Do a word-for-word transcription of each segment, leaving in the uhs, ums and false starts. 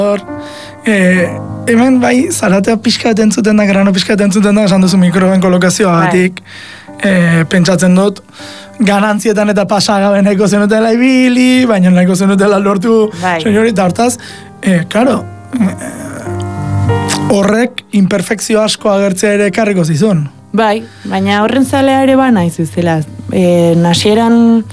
E, hemen bai, zaratea pixka entzuten da, grano pixka entzuten da, esan duzu mikroben kolokazioagatik, e, pentsatzen dut, ganantzietan eta pasagabe nahiko zenutela ibili, baina nahiko zenutela lortu, senyori, eta hortaz, e, karo, e, horrek imperfekzio asko agertzea ere karriko zizun. Bai, baina horren zalea ere ba nahi zuzela. E, nasieran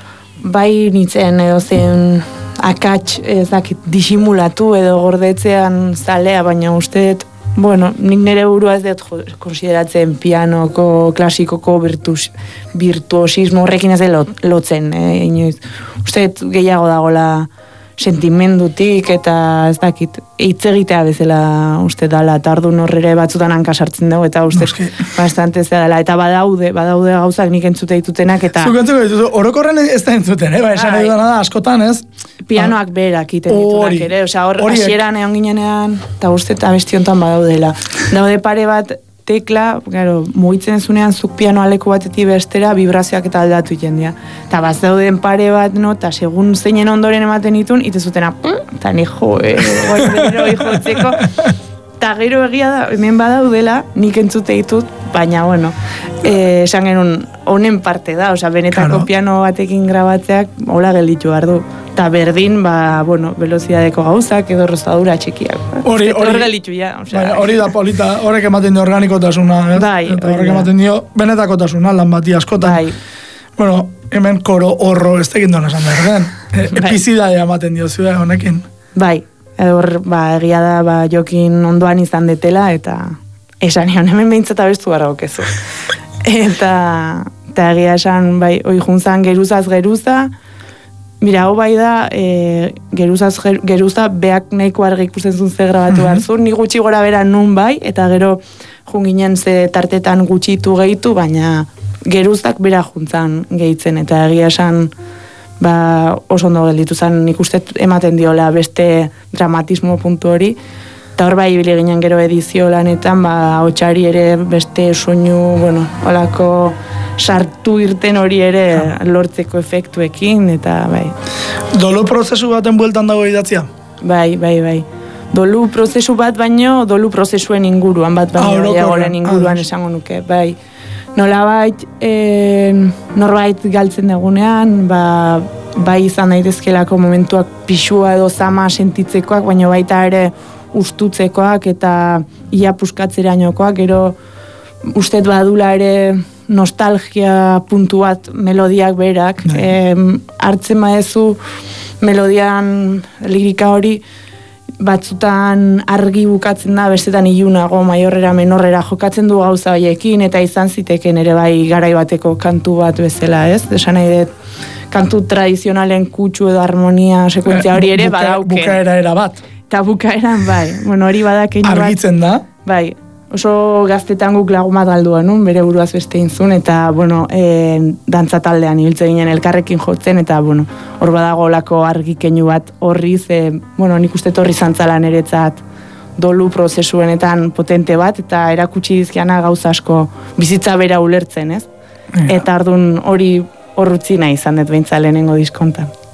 bai nintzen edo zen akats ezakit disimulatu edo gordetzean zalea, baina usteet, bueno, nik nire burua ez dut konsideratzen pianoko, klasikoko virtus, virtuosismo horrekin ez dut lotzen, eh, inoiz. Usteet gehiago dagoela sentimendutik eta ez dakit, hitz egitea bezala uste dala, eta ardun horrere batzutan hankasartzen dugu, eta uste bastante ez dela, eta badaude, badaude gauzak nik entzute ditutenak, eta... Zuk entzuko dituzu, orokorren ez da entzuten, eh? Ba, esan edo da, askotan, ez? Pianoak berak iten ditunak ere, osea, hor hasieran egon ginenean, eta uste eta bestiontan badaudela. Daude pare bat tekla, claro, mugitzen zunean zuk piano aleku batetik bestera vibrazioak eta aldatu jendia. Eta bat dauden pare bat, no, eta segun zeinen ondoren ematen ditun, ite zutena, eta ni jo, eh, goizero jotzeko. Eta gero egia da, hemen badaudela, nik entzute ditut, baina, bueno, eh, esan genuen honen parte da, osea, benetako claro. Piano batekin grabatzeak, hola gelditu behar du. Eta berdin, ba, bueno, velozidadeko gauzak edo rozadura txikiak. Hori, hori, gelditu ja, osea. Hori da polita, horrek ematen dio organikotasuna, ez? Bai, eta horrek ematen dio benetakotasuna, lan bati askotan. Bai. Bueno, hemen koro horro ez tekin duena esan behar, gen? E, epizidadea ematen dio zua honekin. Bai, hor, ba, egia da, ba, jokin ondoan izan detela, eta esan egon, hemen behintzat abestu gara okezu. eta, eta egia esan, bai, oi juntzan geruzaz geruza, mira, hau bai da, e, geruzaz geruza, beak nahiko argi ikusten zuen ze grabatu behar zuen, ni gutxi gora bera nun bai, eta gero junginen ze tartetan gutxitu gehitu, baina geruzak bera juntzan gehitzen, eta egia esan, ba, oso ondo gelditu zen, nik uste ematen diola beste dramatismo puntu hori, eta hor bai ibili ginen gero edizio lanetan, ba, hotxari ere beste soinu, bueno, holako sartu irten hori ere lortzeko efektuekin, eta bai. Dolu prozesu baten bueltan dago idatzia? Bai, bai, bai. Dolu prozesu bat baino, dolu prozesuen inguruan bat baino, gehiagoren inguruan esango nuke, bai. Nolabait, e, norbait galtzen dugunean, ba, bai izan daitezkelako momentuak pixua edo zama sentitzekoak, baina baita ere ustutzekoak eta ia puskatzerainokoak, gero ustet badula ere nostalgia puntu bat melodiak berak, e, hartzen maezu melodian lirika hori, batzutan argi bukatzen da, bestetan ilunago, maiorrera, menorrera jokatzen du gauza horiekin, eta izan ziteken ere bai garai bateko kantu bat bezala, ez? Esan nahi dut, kantu tradizionalen kutsu edo harmonia sekuentzia hori ere badauke. Bukaera era bat. Eta bukaeran bai, bueno, hori badakein bat. Argitzen da? Bai, oso gaztetan guk lagun bat galdua nun, bere buruaz beste intzun, eta, bueno, e, dantza taldean ibiltze ginen elkarrekin jotzen, eta, bueno, hor badago lako argikeinu bat horri, ze, bueno, nik uste torri zantzalan eretzat dolu prozesuenetan potente bat, eta erakutsi dizkiana gauza asko bizitza bera ulertzen, ez? Ja. Eta ardun hori horrutzi nahi izan dut behintzat lehenengo diskontan.